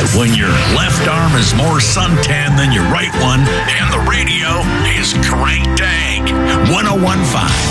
When your left arm is more suntan than your right one, and the radio is cranked dang. 1015